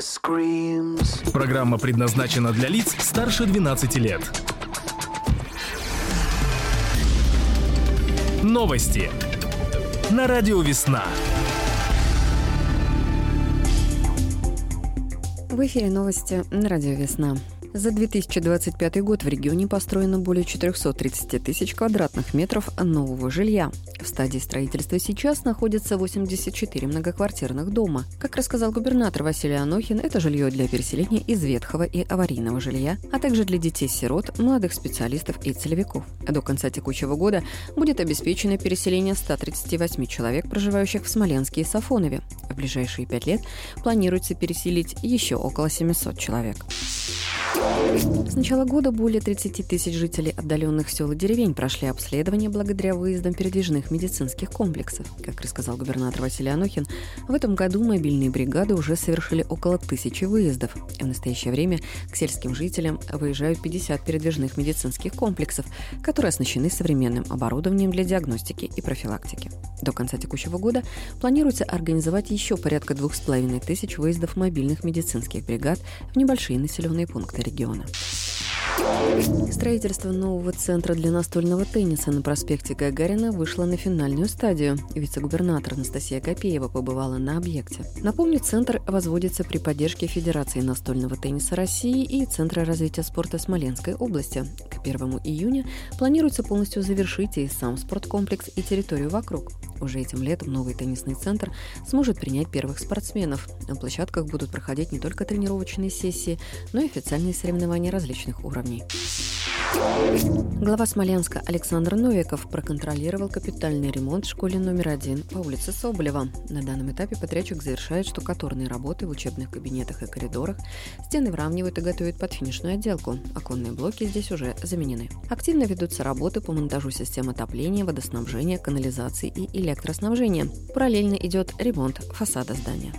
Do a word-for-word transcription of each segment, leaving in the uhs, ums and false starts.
Программа предназначена для лиц старше двенадцати лет. Новости на радио «Весна». В эфире новости на радио «Весна». За две тысячи двадцать пятый год в регионе построено более четыреста тридцать тысяч квадратных метров нового жилья. В стадии строительства сейчас находятся восемьдесят четыре многоквартирных дома. Как рассказал губернатор Василий Анохин, это жилье для переселения из ветхого и аварийного жилья, а также для детей-сирот, молодых специалистов и целевиков. До конца текущего года будет обеспечено переселение ста тридцати восьми человек, проживающих в Смоленске и Сафонове. В ближайшие пять лет планируется переселить еще около семисот человек. С начала года более тридцати тысяч жителей отдаленных сел и деревень прошли обследование благодаря выездам передвижных медицинских комплексов. Как рассказал губернатор Василий Анохин, в этом году мобильные бригады уже совершили около тысячи выездов. В настоящее время к сельским жителям выезжают пятьдесят передвижных медицинских комплексов, которые оснащены современным оборудованием для диагностики и профилактики. До конца текущего года планируется организовать еще порядка двух с половиной тысяч выездов мобильных медицинских бригад в небольшие населенные пункты региона. Строительство нового центра для настольного тенниса на проспекте Гагарина вышло на финальную стадию. Вице-губернатор Анастасия Копеева побывала на объекте. Напомню, центр возводится при поддержке Федерации настольного тенниса России и Центра развития спорта Смоленской области. К первому июня планируется полностью завершить и сам спорткомплекс, и территорию вокруг. Уже этим летом новый теннисный центр сможет принять первых спортсменов. На площадках будут проходить не только тренировочные сессии, но и официальные соревнования различных уровней. Глава Смоленска Александр Новиков проконтролировал капитальный ремонт в школе номер один по улице Соболева. На данном этапе подрядчик завершает штукатурные работы в учебных кабинетах и коридорах, стены выравнивают и готовят под финишную отделку. Оконные блоки здесь уже заменены. Активно ведутся работы по монтажу систем отопления, водоснабжения, канализации и электроснабжения. Параллельно идет ремонт фасада здания.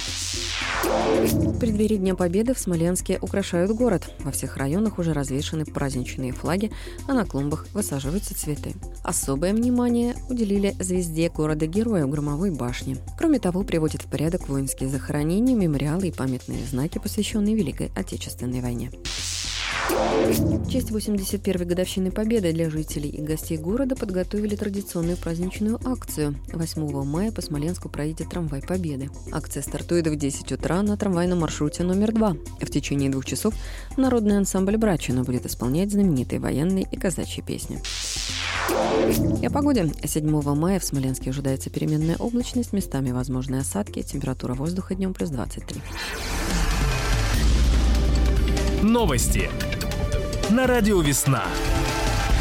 В преддверии Дня Победы в Смоленске украшают город. Во всех районах уже развешаны праздничные флаги, а на клумбах высаживаются цветы. Особое внимание уделили звезде города-героя у Громовой башни. Кроме того, приводят в порядок воинские захоронения, мемориалы и памятные знаки, посвященные Великой Отечественной войне. В честь восемьдесят первой годовщины Победы для жителей и гостей города подготовили традиционную праздничную акцию. восьмого мая по Смоленску проедет трамвай Победы. Акция стартует в десять утра на трамвайном маршруте номер два. В течение двух часов народный ансамбль «Брачина» будет исполнять знаменитые военные и казачьи песни. И о погоде. седьмого мая в Смоленске ожидается переменная облачность, местами возможны осадки, температура воздуха днем плюс двадцать три. Новости на радио «Весна».